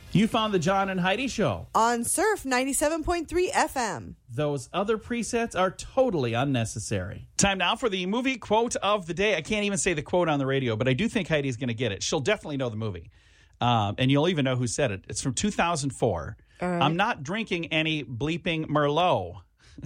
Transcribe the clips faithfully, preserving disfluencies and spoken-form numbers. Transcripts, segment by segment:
You found the John and Heidi Show on Surf ninety-seven point three F M. Those other presets are totally unnecessary. Time now for the movie quote of the day. I can't even say the quote on the radio, but I do think Heidi's going to get it. She'll definitely know the movie. Um, and you'll even know who said it. It's from two thousand four. All right. I'm not drinking any bleeping Merlot.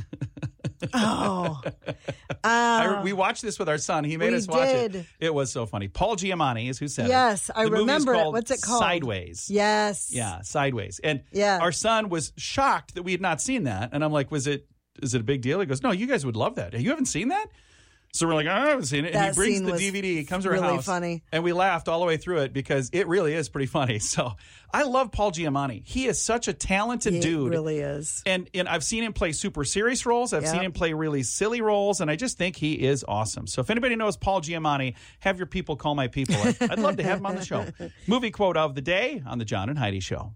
Oh. Uh, I, we watched this with our son. He made us watch did. it. It was so funny. Paul Giamatti is who said yes, it. Yes, I remember it. What's it called? Sideways. Yes. Yeah, Sideways. And yeah. our son was shocked that we had not seen that. And I'm like, was it, is it a big deal? He goes, no, you guys would love that. You haven't seen that? So we're like, oh, I haven't seen it. That and he brings scene the was D V D. He comes to our really house. Funny. And we laughed all the way through it because it really is pretty funny. So I love Paul Giamatti. He is such a talented he dude. He really is. And and I've seen him play super serious roles. I've yep. seen him play really silly roles. And I just think he is awesome. So if anybody knows Paul Giamatti, have your people call my people. I'd, I'd love to have him on the show. Movie quote of the day on the John and Heidi Show.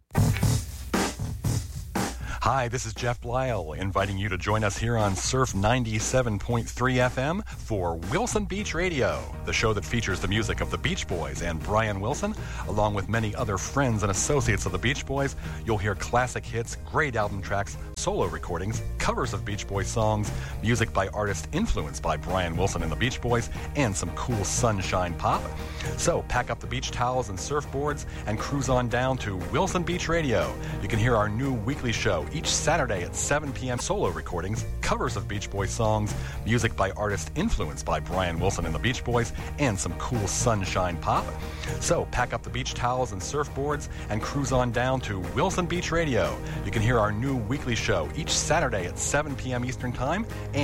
Hi, this is Jeff Blyle, inviting you to join us here on Surf ninety-seven point three F M for Wilson Beach Radio, the show that features the music of the Beach Boys and Brian Wilson, along with many other friends and associates of the Beach Boys. You'll hear classic hits, great album tracks, solo recordings, covers of Beach Boys songs, music by artists influenced by Brian Wilson and the Beach Boys, and some cool sunshine pop. So pack up the beach towels and surfboards and cruise on down to Wilson Beach Radio. You can hear our new weekly show each Saturday at seven p.m. Solo recordings, covers of Beach Boys songs, music by artists influenced by Brian Wilson and the Beach Boys, and some cool sunshine pop. So pack up the beach towels and surfboards and cruise on down to Wilson Beach Radio. You can hear our new weekly show each Saturday at seven p.m. Eastern Time. And